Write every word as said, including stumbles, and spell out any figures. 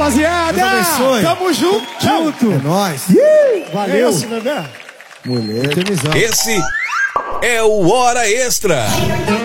rapaziada. Deus abençoe. Tamo junto. Junto. É nóis. Valeu. É esse, bebê? Mulher. Esse é o Hora Extra.